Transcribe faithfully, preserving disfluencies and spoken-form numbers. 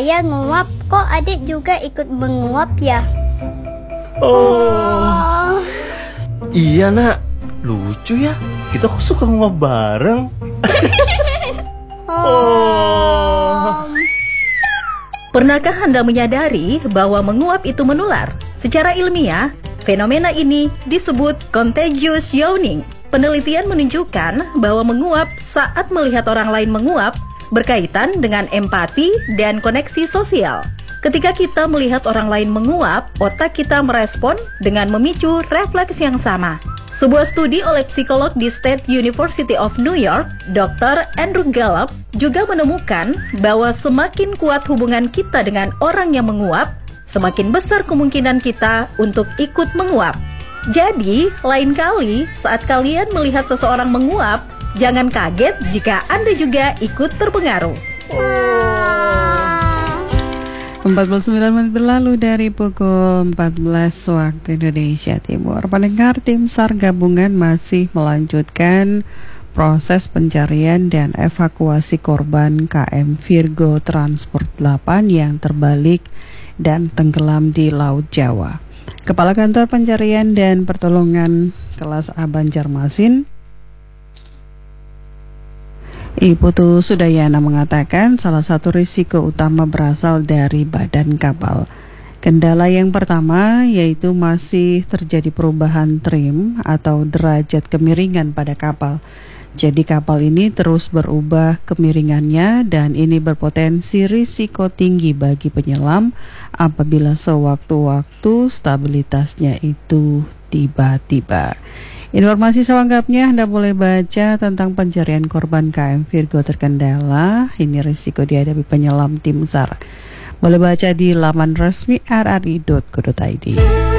saya nguap, kok adik juga ikut menguap ya? Oh, iya nak, lucu ya. Kita kok suka nguap bareng. Oh. Pernahkah Anda menyadari bahwa menguap itu menular? Secara ilmiah, fenomena ini disebut contagious yawning. Penelitian menunjukkan bahwa menguap saat melihat orang lain menguap berkaitan dengan empati dan koneksi sosial. Ketika kita melihat orang lain menguap, otak kita merespon dengan memicu refleks yang sama. Sebuah studi oleh psikolog di State University of New York, dokter Andrew Gallup, juga menemukan bahwa semakin kuat hubungan kita dengan orang yang menguap, semakin besar kemungkinan kita untuk ikut menguap. Jadi, lain kali saat kalian melihat seseorang menguap, jangan kaget jika Anda juga ikut terpengaruh. empat puluh sembilan menit berlalu dari pukul empat belas waktu Indonesia Timur. Pendengar, tim SAR gabungan masih melanjutkan proses pencarian dan evakuasi korban K M Virgo Transport delapan yang terbalik dan tenggelam di Laut Jawa. Kepala Kantor Pencarian dan Pertolongan Kelas A Banjarmasin, Ibu Tu Sudayana, mengatakan salah satu risiko utama berasal dari badan kapal. Kendala yang pertama yaitu masih terjadi perubahan trim atau derajat kemiringan pada kapal. Jadi kapal ini terus berubah kemiringannya dan ini berpotensi risiko tinggi bagi penyelam apabila sewaktu-waktu stabilitasnya itu tiba-tiba. Informasi selengkapnya Anda boleh baca tentang pencarian korban K M Virgo terkendala. Ini risiko dihadapi penyelam tim SAR. Boleh baca di laman resmi r r i dot co dot i d.